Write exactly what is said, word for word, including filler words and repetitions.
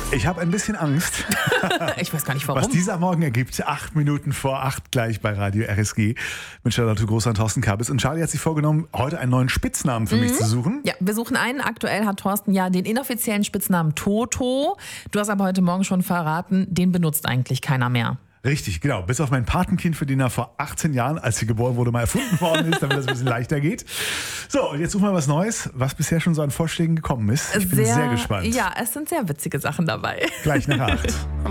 Ich habe ein bisschen Angst. Ich weiß gar nicht warum. Was dieser Morgen ergibt, acht Minuten vor acht gleich bei Radio R S G mit Charlotte Groß und Thorsten Kabis. Und Charlie hat sich vorgenommen, heute einen neuen Spitznamen für mhm. mich zu suchen. Ja, wir suchen einen. Aktuell hat Thorsten ja den inoffiziellen Spitznamen Toto. Du hast aber heute Morgen schon verraten, den benutzt eigentlich keiner mehr. Richtig, genau. Bis auf mein Patenkind, für den er vor achtzehn Jahren, als sie geboren wurde, mal erfunden worden ist, damit das ein bisschen leichter geht. So, und jetzt suchen wir was Neues, was bisher schon so an Vorschlägen gekommen ist. Ich bin sehr, sehr gespannt. Ja, es sind sehr witzige Sachen dabei. Gleich nach acht.